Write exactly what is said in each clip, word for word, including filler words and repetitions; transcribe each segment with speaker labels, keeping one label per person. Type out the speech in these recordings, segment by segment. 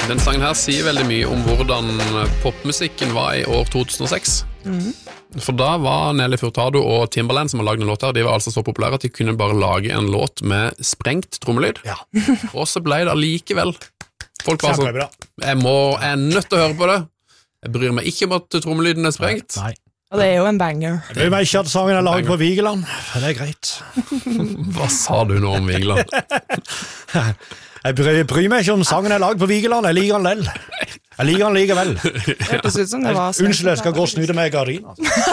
Speaker 1: Den sangen her sier veldig mye om hvordan popmusikken var i år to tusen og seks. Mm. For da var Nelly Furtado og Timbaland som har laget en låt her, de var altså så populære at de kunne bare lage en låt med sprengt trommelyd. Ja. Og så ble det allikevel. Folk var sånn, jeg, må, jeg er nødt til å høre på det. Jeg bryr meg ikke om at trommelyden er sprengt.
Speaker 2: Nei.
Speaker 3: Og det er jo en banger.
Speaker 2: Jeg bryr meg ikke at sangen er laget på Vigeland. Det er greit.
Speaker 1: Hva sa du nå om Vigeland?
Speaker 2: Jeg bryr, bryr meg ikke om sangen er laget på Vigeland. Jeg liker den lell. Jeg liker den likevel. Unnskyld, jeg skal gå og snude meg i gardin.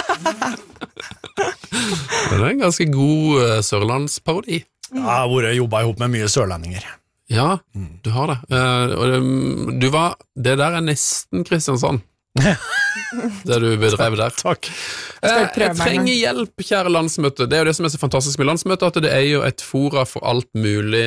Speaker 1: Det er en ganske god uh, sørlandsparodi.
Speaker 2: Ja, hvor jeg jobbet ihop med mye sørlendinger.
Speaker 1: Ja, du har det. Uh, og det, du var, det der er nesten Kristiansand. Det du bedrev der.
Speaker 2: Takk.
Speaker 1: Jeg, jeg trenger hjelp, kjære landsmøte. Det er jo det som er så fantastisk med landsmøte, at det er jo et fora for alt mulig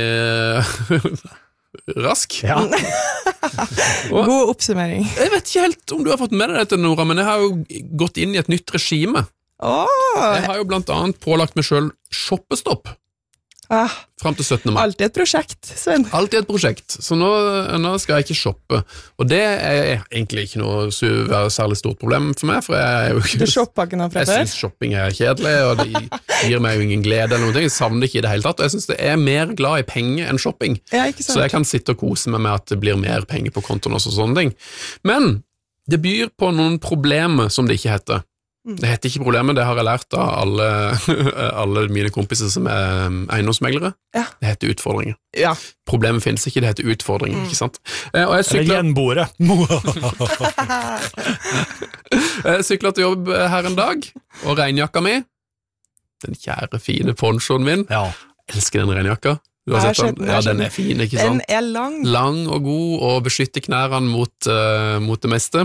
Speaker 1: rask. Ja.
Speaker 3: God oppsummering.
Speaker 1: Jeg vet ikke helt om du har fått med deg dette, Nora, men jeg har jo gått inn i et nytt regime.
Speaker 3: Oh.
Speaker 1: Jeg har jo blant annet pålagt meg selv shoppestopp.
Speaker 3: Ah,
Speaker 1: frem til syttende mai.
Speaker 3: Alltid et prosjekt, Sven.
Speaker 1: Alltid et prosjekt, så nå, nå skal jeg ikke shoppe. Og det er egentlig ikke noe særlig stort problem for meg, for jeg er jo ikke...
Speaker 3: Du shopper ikke noe fra før?
Speaker 1: Jeg synes shopping er kjedelig, og det gir meg jo ingen glede eller noe. Jeg savner det ikke i det hele tatt, og jeg synes det er mer glad i penger enn shopping.
Speaker 3: Ja, ikke sant.
Speaker 1: Så jeg kan sitte og kose meg med at det blir mer penger på kontoen og sånne ting. Men det byr på noen problemer som det ikke heter. Det heter ikke problemet, det har jeg lært av alle, alle mine kompiser som er eiendomsmeglere. Ja. Det heter utfordringer.
Speaker 3: Ja.
Speaker 1: Problemet finnes ikke, det heter utfordringer, mm. ikke sant? Og jeg sykler...
Speaker 2: Eller gjenboere.
Speaker 1: Jeg sykler til jobb her en dag, og regnjakka mi, den kjære fine ponchoen min, ja. Jeg elsker den regnjakka. Du har sett den? Ja, den er fin, ikke sant?
Speaker 3: Den er lang.
Speaker 1: Lang og god, og beskytter knærene mot, uh, mot det meste.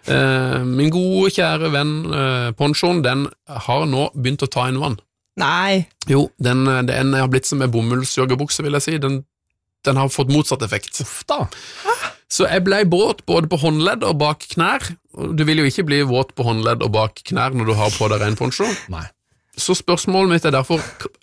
Speaker 1: Uh, min gode, kjære venn uh, ponchoen, den har nå begynt å ta inn vann.
Speaker 3: Nei.
Speaker 1: Jo, den, den har blitt som en bomullsjoggerbukse, vil jeg si. Den, den har fått motsatt effekt.
Speaker 2: Uff da.
Speaker 1: Så jeg ble våt både på håndledd og bak knær. Du vil jo ikke bli våt på håndledd og bak knær når du har på deg en poncho.
Speaker 2: Nei.
Speaker 1: Så spørsmålet mitt er derfor,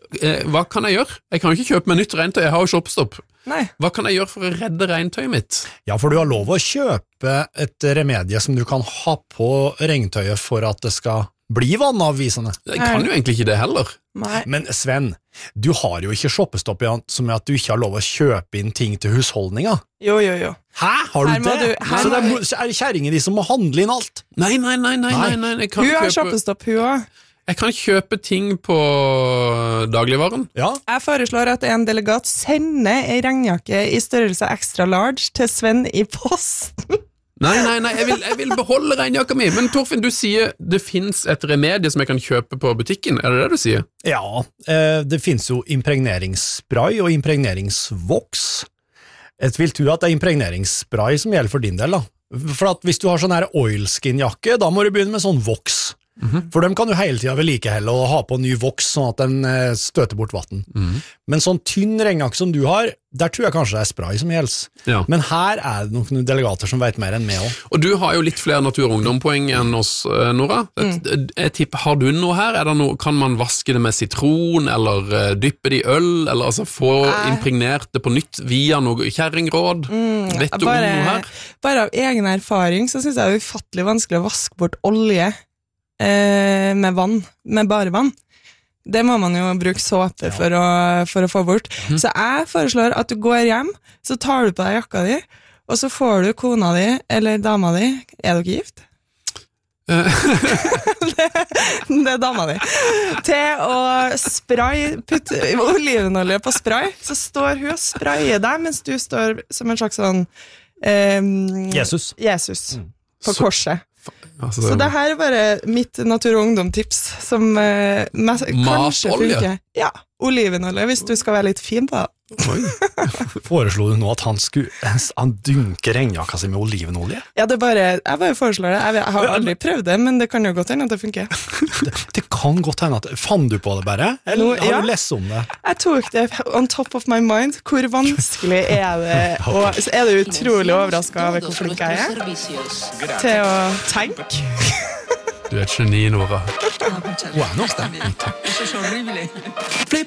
Speaker 1: hva kan jeg gjøre? Jeg kan jo ikke kjøpe meg nytt regntøy, jeg har jo shoppestopp.
Speaker 3: Nei.
Speaker 1: Hva kan jeg gjøre for å redde regntøyet mitt?
Speaker 2: Ja, for du har lov å kjøpe et remedie som du kan ha på regntøyet for at det skal bli vannavvisende.
Speaker 1: Jeg kan jo egentlig ikke det heller.
Speaker 3: Nei.
Speaker 2: Men Sven, du har jo ikke shoppestopp som er at du ikke har lov å kjøpe inn ting til husholdninga.
Speaker 3: Jo, jo, jo.
Speaker 2: Hæ? Har du det?
Speaker 3: Du,
Speaker 2: så det er, er kjæringen de som må handle inn alt?
Speaker 1: Nei, nei, nei, nei, nei, nei. Jeg kan
Speaker 3: hun har
Speaker 1: kjøpe...
Speaker 3: shoppestopp, hun også.
Speaker 1: Jeg kan kjøpe ting på dagligvaren.
Speaker 2: Ja.
Speaker 3: Jeg foreslår at en delegat sender en regnjakke i størrelse extra large til Sven i posten.
Speaker 1: Nei, nei, nei, jeg vil, jeg vil beholde regnjakka mi. Men Torfinn, du sier det finnes et remedie som jeg kan kjøpe på butikken. Er det det du sier?
Speaker 2: Ja, det finnes jo impregneringsspray og impregneringsvoks. Jeg vil tro at det er impregneringsspray som gjelder for din del, da. For at hvis du har sånn her oilskin-jakke, da må du begynne med sånn voks. Mm-hmm. For dem kan du hele tiden vedlikeholde og ha på ny voks sånn at den eh, støter bort vatten. Mm-hmm. Men sånn tynn regnjakke som du har, der tror jeg kanskje det er spray som gjelder. Ja. Men her er det noen delegater som vet mer enn meg også.
Speaker 1: Og du har jo litt flere natur- og ungdompoeng enn oss, Nora. Mm. Jeg, jeg tipper, har du noe her? Er det noe, kan man vaske det med sitron, eller uh, dyppe det i øl, eller altså få Nei. impregnert det på nytt via noe kjerringråd? Mm, Vet du
Speaker 3: bare,
Speaker 1: om noe her?
Speaker 3: Bare av egen erfaring så synes jeg det er ufattelig vanskelig å vaske bort olje Eh, med vann, med bare vann. Det må man jo bruke såpe ja. for, å, for å få bort. Mm. Så jeg foreslår at du går hjem, så tar du på deg jakka di, og så får du kona di, eller dama di, er dere gift? det, det er dama di. Til å spray, putte olivenolje på spray, så står hun og sprayer deg, mens du står som en slags sånn eh,
Speaker 2: Jesus.
Speaker 3: Jesus mm. på
Speaker 1: så.
Speaker 3: korset.
Speaker 1: Altså,
Speaker 3: så det her er bare mitt natur- og ungdomtips som uh, mest, kanskje funker. Ja, olivenolje, hvis du skal være litt fin da.
Speaker 2: Foreslo du nå at han skulle han dunke regnjakka si med olivenolje?
Speaker 3: Ja, det er bare, jeg bare foreslår det. Jeg, jeg har aldri prøvd det, men det kan jo godt hende at det funker.
Speaker 2: det, det kan godt hende at... Fant du på det bare? Eller Nå, har ja. du lest om det?
Speaker 3: Jeg tok det on top of my mind. Hvor vanskelig er det? Og så er du utrolig overrasket over hvor flink jeg er til å tenke.
Speaker 1: Du er et geni, Nora.
Speaker 2: Wow, nå stemmer.
Speaker 4: Eso es horrible.